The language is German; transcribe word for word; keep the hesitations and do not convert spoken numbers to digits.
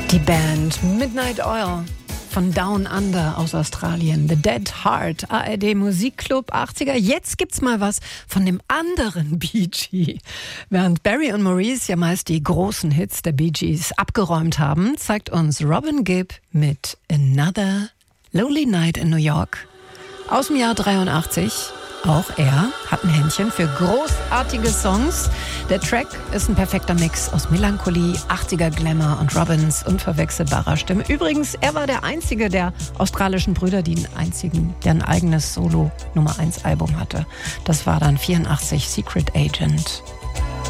Die Band Midnight Oil von Down Under aus Australien. The Dead Heart, A R D Musikclub achtziger. Jetzt gibt's mal was von dem anderen Bee Gee. Während Barry und Maurice ja meist die großen Hits der Bee Gees abgeräumt haben, zeigt uns Robin Gibb mit Another Lonely Night in New York aus dem Jahr dreiundachtzig. Auch er hat ein Händchen für großartige Songs. Der Track ist ein perfekter Mix aus Melancholie, achtziger Glamour und Robins unverwechselbarer Stimme. Übrigens, er war der einzige der australischen Brüder, die einen einzigen, der ein eigenes Solo-Nummer eins Album hatte. Das war dann vierundachtzig, Secret Agent.